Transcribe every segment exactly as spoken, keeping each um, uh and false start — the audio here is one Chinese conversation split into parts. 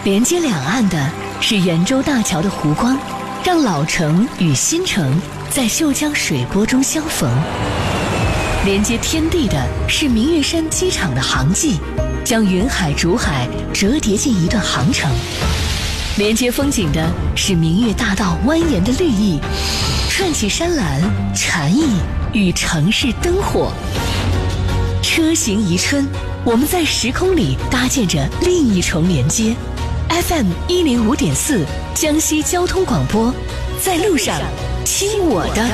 连接两岸的是圆洲大桥的湖光，让老城与新城在秀江水波中相逢。连接天地的是明月山机场的航迹，将云海竹海折叠进一段航程。连接风景的是明月大道蜿蜒的绿意，串起山岚禅意与城市灯火。车行宜春，我们在时空里搭建着另一重连接。F M 一零五点四，江西交通广播，在路上，听我的。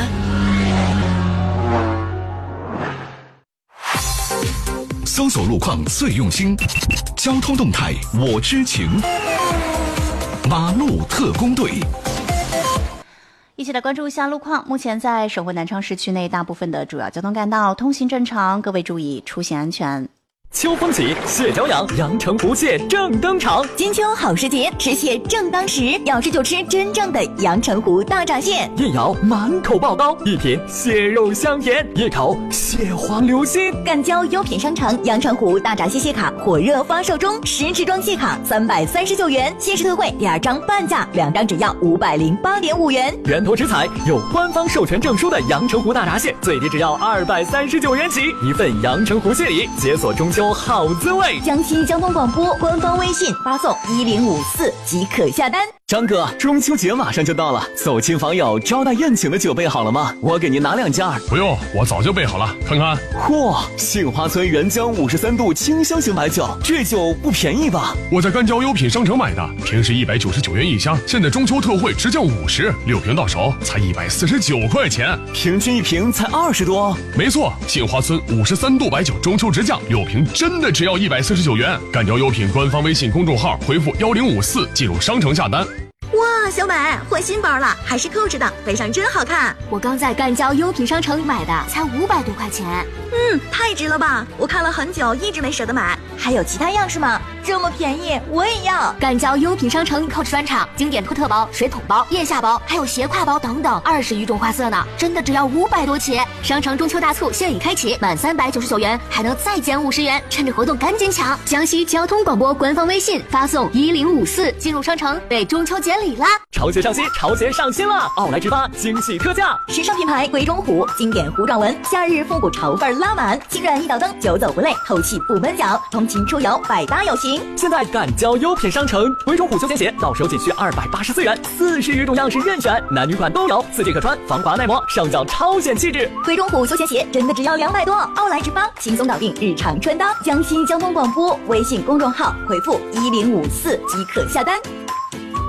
搜索路况最用心，交通动态我知情。马路特工队， 一起来关注一下路况。目前在省会南昌市区内大部分的主要交通干道通行正常，各位注意出行安全。 秋风起，蟹脚痒，阳澄湖蟹正登场。 金秋好时节，吃蟹正当时，要吃就吃真正的阳澄湖大闸蟹。 一咬满口爆膏，一品蟹肉香甜，一口蟹黄流心。 赣交优品商城阳澄湖大闸蟹蟹卡火热发售中，十支装蟹卡三百三十九元，限时特惠，第二张半价，两张只要五百零八点五元。 源头食材有官方授权证书的阳澄湖大闸蟹，最低只要二百三十九元起，一份阳澄湖蟹礼，解锁中秋好滋味。 江西交通广播官方微信发送一零五四即可下单。 张哥，中秋节马上就到了，走亲访友招待宴请的酒备好了吗？我给您拿两件。 不用，我早就备好了，看看。 嚯，杏花村原浆五十三度清香型白酒，这酒不便宜吧？ 我在赣交优品商城买的，平时一百九十九元一箱，现在中秋特惠直降五十，六瓶到手才一百四十九块钱， 平均一瓶才二十多。 没错，杏花村五十三度白酒中秋直降，六瓶真的只要一百四十九元。赣交优品官方微信公众号回复幺零五四进入商城下单。 哇，小美换新包了，还是扣着的，背上真好看。 我刚在赣交优品商城买的，才五百多块钱。 嗯，太值了吧！我看了很久，一直没舍得买。还有其他样式吗？这么便宜，我也要。 赣交优品商城 Coach 专场经典托特包、水桶包、腋下包，还有斜挎包等等，二十余种花色呢，真的只要五百多起。商城中秋大促现已开启，满三百九十九元还能再减五十元，趁着活动赶紧抢！江西交通广播官方微信发送一零五四进入商城，备中秋节礼啦！ 潮鞋上新，潮鞋上新了！奥莱直发惊喜特价， 时尚品牌归中虎经典糊状纹，夏日复古潮范拉满，轻软一倒蹬，久走不累，透气不闷脚，通勤出游百搭有型。 现在赣交优品商城，归中虎休闲鞋到手仅需二百八十四元，四十余种样式任选，男女款都有，四季可穿，防滑耐磨，上脚超显气质。 归中虎休闲鞋真的只要两百多，奥莱直发轻松搞定日常穿搭。江西交通广播微信公众号回复一零五四即可下单。